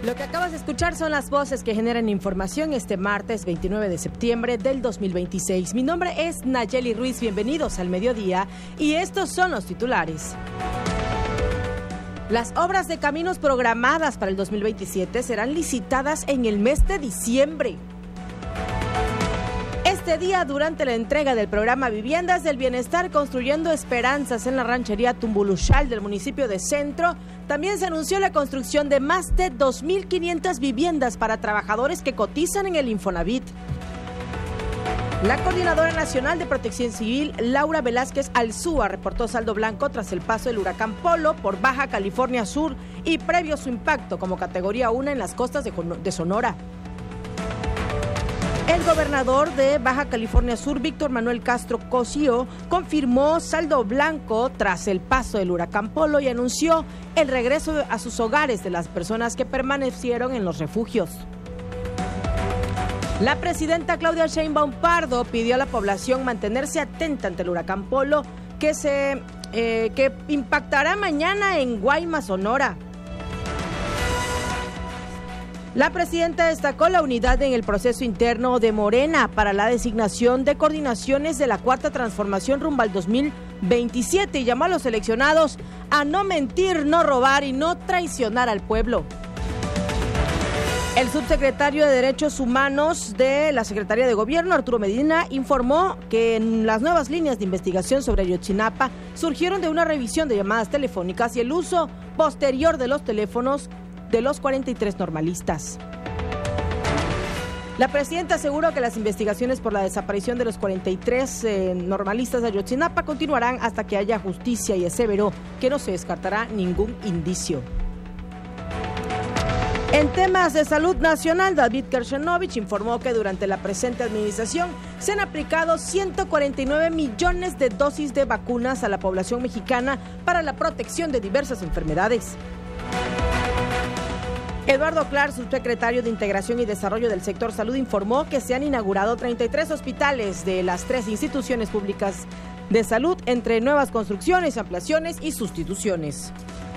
Lo que acabas de escuchar son las voces que generan información este martes 29 de septiembre del 2026. Mi nombre es Nayeli Ruiz, bienvenidos al mediodía y estos son los titulares. Las obras de caminos programadas para el 2027 serán licitadas en el mes de diciembre. Este día, durante la entrega del programa Viviendas del Bienestar Construyendo Esperanzas en la ranchería Tumbuluxal del municipio de Centro, también se anunció la construcción de más de 2.500 viviendas para trabajadores que cotizan en el Infonavit. La Coordinadora Nacional de Protección Civil, Laura Velázquez Alzúa, reportó saldo blanco tras el paso del huracán Polo por Baja California Sur y previo su impacto como categoría 1 en las costas de Sonora. El gobernador de Baja California Sur, Víctor Manuel Castro Cosío, confirmó saldo blanco tras el paso del huracán Polo y anunció el regreso a sus hogares de las personas que permanecieron en los refugios. La presidenta Claudia Sheinbaum Pardo pidió a la población mantenerse atenta ante el huracán Polo que impactará mañana en Guaymas, Sonora. La presidenta destacó la unidad en el proceso interno de Morena para la designación de coordinaciones de la Cuarta Transformación rumbo al 2027 y llamó a los seleccionados a no mentir, no robar y no traicionar al pueblo. El subsecretario de Derechos Humanos de la Secretaría de Gobierno, Arturo Medina, informó que en las nuevas líneas de investigación sobre Ayotzinapa surgieron de una revisión de llamadas telefónicas y el uso posterior de los teléfonos de los 43 normalistas. La presidenta aseguró que las investigaciones por la desaparición de los 43 normalistas de Ayotzinapa continuarán hasta que haya justicia y aseveró que no se descartará ningún indicio. En temas de salud nacional, David Kershenovich informó que durante la presente administración se han aplicado 149 millones de dosis de vacunas a la población mexicana para la protección de diversas enfermedades. Eduardo Clark, subsecretario de Integración y Desarrollo del Sector Salud, informó que se han inaugurado 33 hospitales de las 3 instituciones públicas de salud entre nuevas construcciones, ampliaciones y sustituciones.